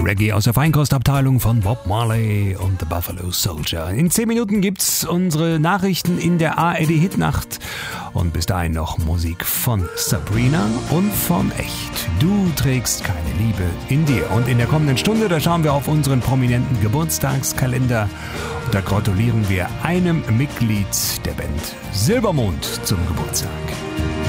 Reggae aus der Feinkostabteilung von Bob Marley und The Buffalo Soldier. In 10 Minuten gibt's unsere Nachrichten in der ARD Hitnacht. Und bis dahin noch Musik von Sabrina und von Echt. Du trägst keine Liebe in dir. Und in der kommenden Stunde, da schauen wir auf unseren prominenten Geburtstagskalender. Und da gratulieren wir einem Mitglied der Band Silbermond zum Geburtstag.